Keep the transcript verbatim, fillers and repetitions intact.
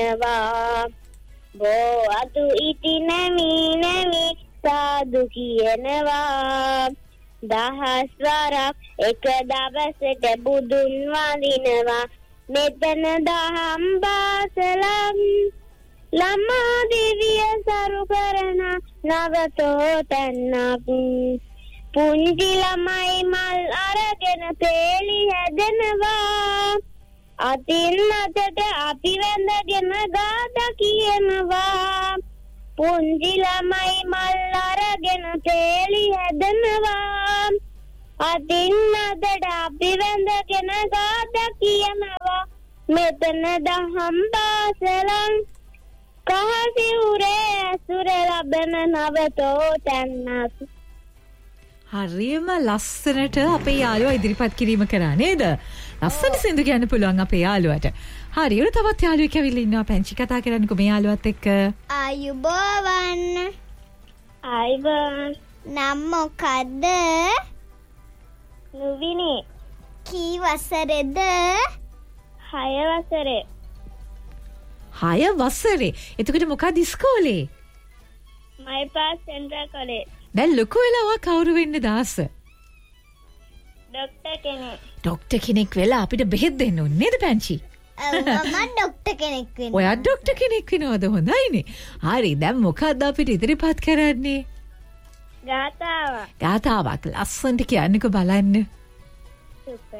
වා බෝ අතු ඉති නැමි නැමි සාදු කියනවා දහස් වරක් එක දවසට බුදුන් වඳිනවා මෙතන දහම් පාසලක් ළමා දිවිය සරු කරන නවතෝ තැන්නක් පුංචි ළමයි මල් අරගෙන පේලි හැදෙනවා අතින් අතට අපි වැඳගෙන ගාථා කියනවා පුංචි ළමයි මල් අරගෙන පේලි හැදෙනවා අතින් අතට අපි වැඳගෙන ගාථා කියනවා මෙතන දහම් පාසලක් කහසිවුරේ ඇසුර ලබන නවතෝ තැන්නක් හරියම ලස්සනට අපේ යාළුවා ඉදිරිපත් කිරීම කරා නේද? ලස්සන සින්දු කියන්න පුළුවන් අපේ යාළුවාට. හරි, උන තවත් යාළුවෙක් ඇවිල්ලා ඉන්නවා. පැංචි කතා කරන්නකෝ මේ යාළුවත් එක්ක. ආයුබෝවන්. ආයුබෝවන්. නම් මොකද්ද? නුවිනි. කී වසරේද? හය වසරේ. හය වසරේ. එතකොට මොකද ඉස්කෝලේ? My pass Central College. දැන් ලොකු වෙලා කවුරු වෙන්න දාස? ડોක්ටර් කෙනෙක්. ડોක්ටර් කෙනෙක් වෙලා අපිට බෙහෙත් දෙන්න ඕනේ නේද පැංචි? ඔව් මම ડોක්ටර් කෙනෙක් වෙනවා. ඔයා ડોක්ටර් කෙනෙක් වෙනවද? හොඳයිනේ. හරි දැන් මොකක්ද අපිට ඉදිරිපත් කරන්නේ? ගාථාවක්. ගාථාවක් ලස්සනට කියන්නකෝ බලන්න. සුපර්.